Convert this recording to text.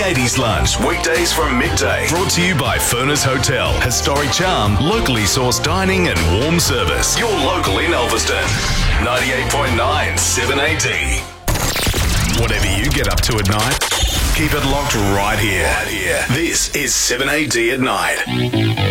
80s Lunch, weekdays from midday. Brought to you by Furness Hotel. Historic charm, locally sourced dining and warm service. Your local in Elveston. 98.9 7AD. Whatever you get up to at night, keep it locked right here. This is 7AD at night.